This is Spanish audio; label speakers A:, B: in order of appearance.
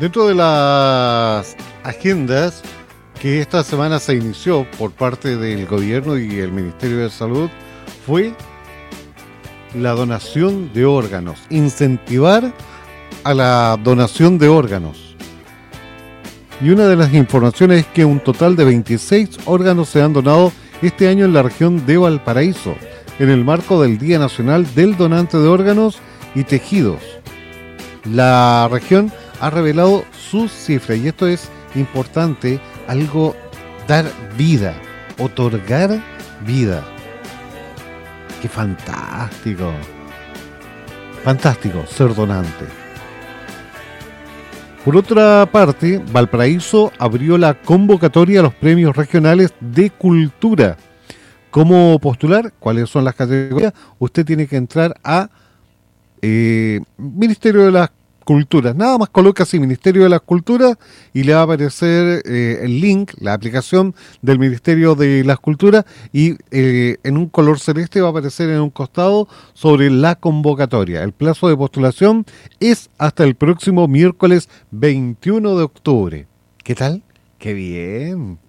A: Dentro de las agendas que esta semana se inició por parte del gobierno y el Ministerio de Salud fue la donación de órganos, incentivar a la donación de órganos. Y una de las informaciones es que un total de 26 órganos se han donado este año en la región de Valparaíso, en el marco del Día Nacional del Donante de Órganos y Tejidos. La región ha revelado sus cifras y esto es importante, algo, dar vida, otorgar vida. ¡Qué fantástico! Fantástico ser donante. Por otra parte, Valparaíso abrió la convocatoria a los premios regionales de cultura. ¿Cómo postular? ¿Cuáles son las categorías? Usted tiene que entrar a Ministerio de las Culturas. Nada más coloca así Ministerio de las Culturas y le va a aparecer el link, la aplicación del Ministerio de las Culturas y en un color celeste va a aparecer en un costado sobre la convocatoria. El plazo de postulación es hasta el próximo miércoles 21 de octubre. ¿Qué tal? ¡Qué bien!